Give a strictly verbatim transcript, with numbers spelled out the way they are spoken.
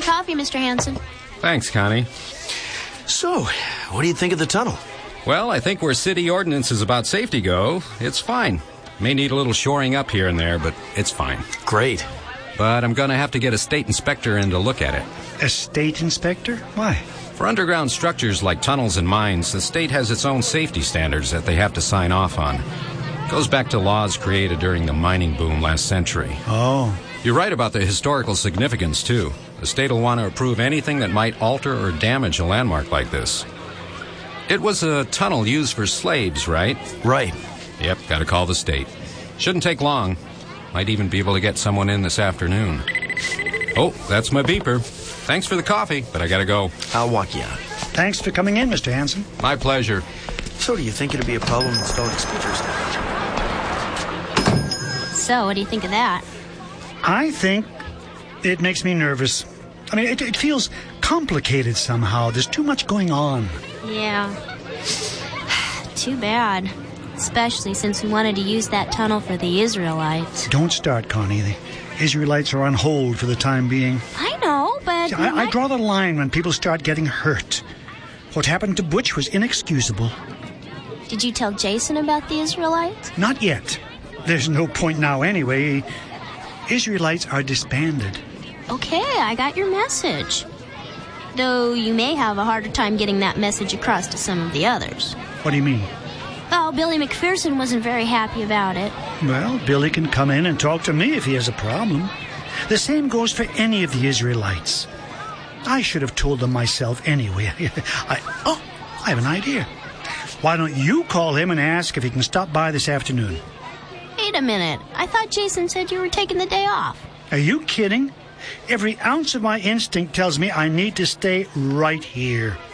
your coffee, Mister Hanson. Thanks, Connie. So, what do you think of the tunnel? Well, I think where city ordinances about safety go, it's fine. May need a little shoring up here and there, but it's fine. Great. But I'm going to have to get a state inspector in to look at it. A state inspector? Why? For underground structures like tunnels and mines, the state has its own safety standards that they have to sign off on. It goes back to laws created during the mining boom last century. Oh. You're right about the historical significance, too. The state will want to approve anything that might alter or damage a landmark like this. It was a tunnel used for slaves, right? Right. Yep, gotta call the state. Shouldn't take long. Might even be able to get someone in this afternoon. Oh, that's my beeper. Thanks for the coffee, but I gotta go. I'll walk you out. Thanks for coming in, Mister Hanson. My pleasure. So, do you think it'd be a problem installing speakers? So, what do you think of that? I think it makes me nervous. I mean, it, it feels complicated somehow. There's too much going on. Yeah. Too bad. Especially since we wanted to use that tunnel for the Israelites. Don't start, Connie. The Israelites are on hold for the time being. I know, but... See, I, might... I draw the line when people start getting hurt. What happened to Butch was inexcusable. Did you tell Jason about the Israelites? Not yet. There's no point now anyway. Israelites are disbanded. Okay, I got your message. Though you may have a harder time getting that message across to some of the others. What do you mean? Well, Billy McPherson wasn't very happy about it. Well, Billy can come in and talk to me if he has a problem. The same goes for any of the Israelites. I should have told them myself anyway. I, oh, I have an idea. Why don't you call him and ask if he can stop by this afternoon? Wait a minute. I thought Jason said you were taking the day off. Are you kidding? Every ounce of my instinct tells me I need to stay right here.